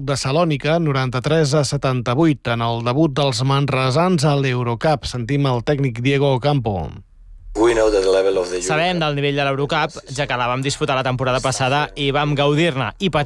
de Salònica, 93-78, en el debut dels manresans a l'Eurocup. Sentim el tècnic Diego Ocampo. Sabem del nivell de l'Eurocup, ja que la vam disputar la temporada passada i vam gaudir-ne, i